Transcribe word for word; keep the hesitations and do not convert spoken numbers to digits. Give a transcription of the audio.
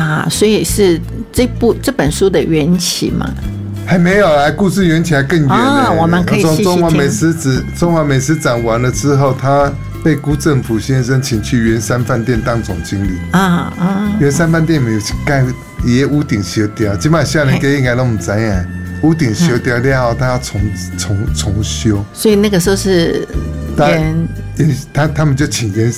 啊，所以是这部这本书的缘起嘛？ 还没有啊，故事缘起来更远呢、 啊。我们可以细细听。 从中华美食展，中华美食展完了之后，他被辜振甫先生请去圆山饭店当总经理啊啊！圆山饭店没有盖，伊屋顶烧掉，基本上下人家应该都唔知啊。屋顶修掉了后，他要重重重修， 所以那个时候是圆他他们就请圆